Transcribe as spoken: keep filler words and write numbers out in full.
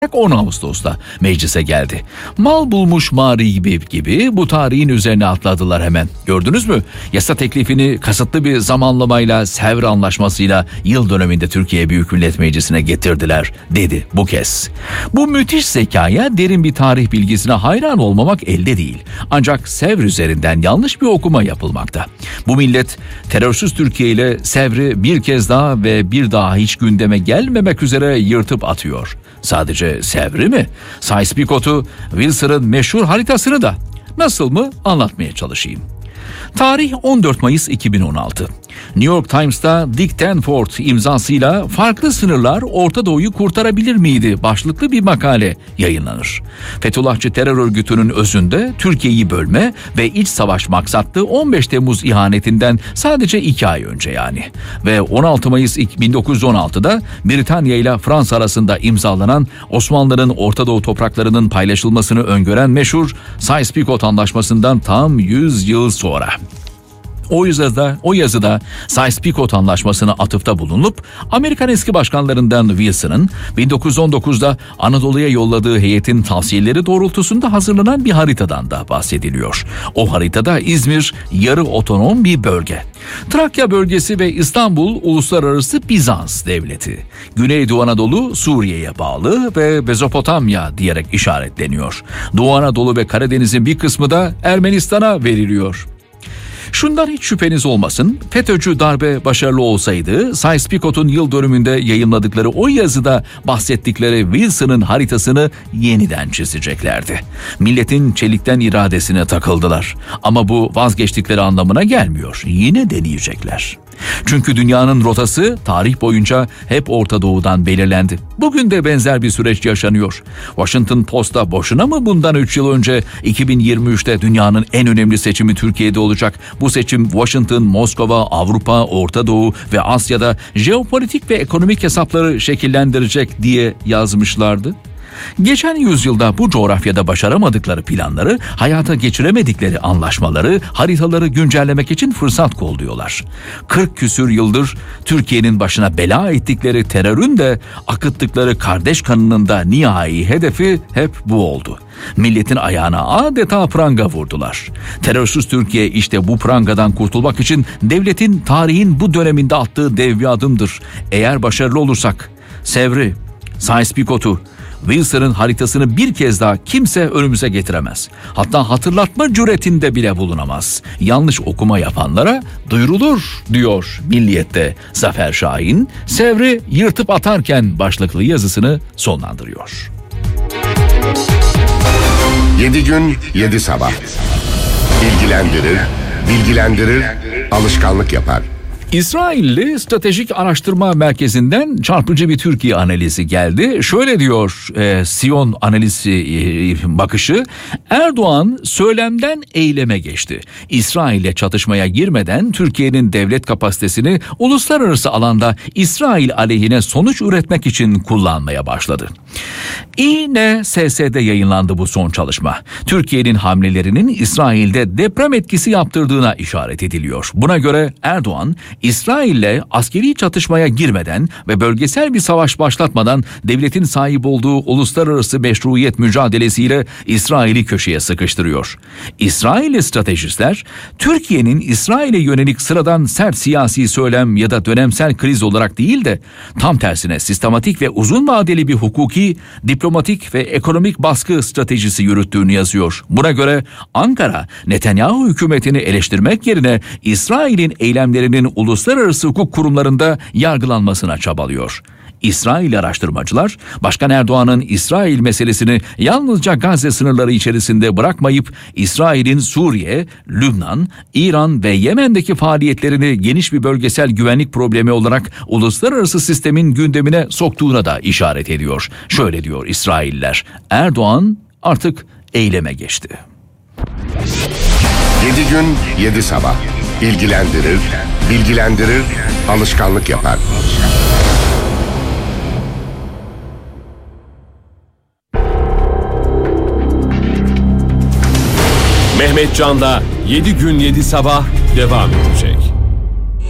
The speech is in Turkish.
on Ağustos'ta meclise geldi. Mal bulmuş mari gibi gibi bu tarihin üzerine atladılar hemen. Gördünüz mü? Yasa teklifini kasıtlı bir zamanlamayla Sevr Anlaşması'yla yıl döneminde Türkiye Büyük Millet Meclisi'ne getirdiler dedi bu kez. Bu müthiş zekaya, derin bir tarih bilgisine hayran olmamak elde değil. Ancak Sevr üzerinden yanlış bir okuma yapılmakta. Bu millet terörsüz Türkiye ile Sevr'i bir kez daha ve bir daha hiç gündeme gelmemek üzere yırtıp atıyor. Sadece Sevr'i mi? Sykes-Picot'u, Wilson'ın meşhur haritasını da. Nasıl mı? Anlatmaya çalışayım. Tarih on dört Mayıs iki bin on altı. New York Times'ta Dick Stanford imzasıyla "Farklı sınırlar Orta Doğu'yu kurtarabilir miydi?" başlıklı bir makale yayınlanır. Fethullahçı terör örgütünün özünde Türkiye'yi bölme ve iç savaş maksatlı on beş Temmuz ihanetinden sadece iki ay önce yani. Ve on altı Mayıs bin dokuz yüz on altıda Britanya ile Fransa arasında imzalanan Osmanlı'nın Orta Doğu topraklarının paylaşılmasını öngören meşhur Sykes-Picot Anlaşması'ndan tam yüz yıl sonra. O yazıda, o yazıda Sykes-Picot Anlaşması'na atıfta bulunup Amerikan eski başkanlarından Wilson'ın bin dokuz yüz on dokuzda Anadolu'ya yolladığı heyetin tavsiyeleri doğrultusunda hazırlanan bir haritadan da bahsediliyor. O haritada İzmir yarı otonom bir bölge. Trakya bölgesi ve İstanbul uluslararası Bizans devleti. Güneydoğu Anadolu Suriye'ye bağlı ve Mezopotamya diyerek işaretleniyor. Doğu Anadolu ve Karadeniz'in bir kısmı da Ermenistan'a veriliyor. Şundan hiç şüpheniz olmasın, FETÖ'cü darbe başarılı olsaydı Sykes-Picot'un yıl dönümünde yayınladıkları o yazıda bahsettikleri Wilson'ın haritasını yeniden çizeceklerdi. Milletin çelikten iradesine takıldılar. Ama bu vazgeçtikleri anlamına gelmiyor. Yine deneyecekler. Çünkü dünyanın rotası tarih boyunca hep Orta Doğu'dan belirlendi. Bugün de benzer bir süreç yaşanıyor. Washington Post'ta boşuna mı bundan üç yıl önce iki bin yirmi üçte dünyanın en önemli seçimi Türkiye'de olacak? Bu seçim Washington, Moskova, Avrupa, Orta Doğu ve Asya'da jeopolitik ve ekonomik hesapları şekillendirecek diye yazmışlardı. Geçen yüzyılda bu coğrafyada başaramadıkları planları, hayata geçiremedikleri anlaşmaları, haritaları güncellemek için fırsat kolluyorlar. kırk küsür yıldır Türkiye'nin başına bela ettikleri terörün de akıttıkları kardeş kanının da nihai hedefi hep bu oldu. Milletin ayağına adeta pranga vurdular. Terörsüz Türkiye işte bu prangadan kurtulmak için devletin tarihin bu döneminde attığı dev bir adımdır. Eğer başarılı olursak Sevr'i, Sykes-Picot'u, Wilson'ın haritasını bir kez daha kimse önümüze getiremez. Hatta hatırlatma cüretinde bile bulunamaz. Yanlış okuma yapanlara duyurulur diyor Milliyet'te Zafer Şahin, Sevr'i yırtıp atarken başlıklı yazısını sonlandırıyor. Yedi gün, yedi sabah. Bilgilendirir, bilgilendirir, alışkanlık yapar. İsrailli Stratejik Araştırma Merkezi'nden çarpıcı bir Türkiye analizi geldi. Şöyle diyor e, Sion analizi e, bakışı, Erdoğan söylemden eyleme geçti. İsrail'le çatışmaya girmeden Türkiye'nin devlet kapasitesini uluslararası alanda İsrail aleyhine sonuç üretmek için kullanmaya başladı. İ N S S'de yayınlandı bu son çalışma. Türkiye'nin hamlelerinin İsrail'de deprem etkisi yaptırdığına işaret ediliyor. Buna göre Erdoğan, İsrail'le askeri çatışmaya girmeden ve bölgesel bir savaş başlatmadan devletin sahip olduğu uluslararası meşruiyet mücadelesiyle İsrail'i köşeye sıkıştırıyor. İsrailli stratejistler, Türkiye'nin İsrail'e yönelik sıradan sert siyasi söylem ya da dönemsel kriz olarak değil de tam tersine sistematik ve uzun vadeli bir hukuki, diplomatik ve ekonomik baskı stratejisi yürüttüğünü yazıyor. Buna göre Ankara, Netanyahu hükümetini eleştirmek yerine İsrail'in eylemlerinin uluslararası hukuk kurumlarında yargılanmasına çabalıyor. İsrail araştırmacılar, Başkan Erdoğan'ın İsrail meselesini yalnızca Gazze sınırları içerisinde bırakmayıp İsrail'in Suriye, Lübnan, İran ve Yemen'deki faaliyetlerini geniş bir bölgesel güvenlik problemi olarak uluslararası sistemin gündemine soktuğuna da işaret ediyor. Şöyle diyor İsrailler, Erdoğan artık eyleme geçti. Yedi gün, yedi sabah. Bilgilendirir, bilgilendirir, alışkanlık yapar. Mehmet Can'la yedi gün yedi sabah devam edecek.